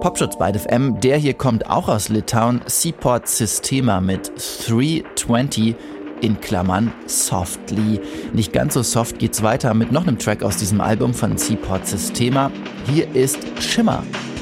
Popschutz bei FM, der hier kommt auch aus Litauen, Seaport Systema mit 320 in Klammern Softly. Nicht ganz so soft geht's weiter mit noch einem Track aus diesem Album von Seaport Systema. Hier ist Shimmer.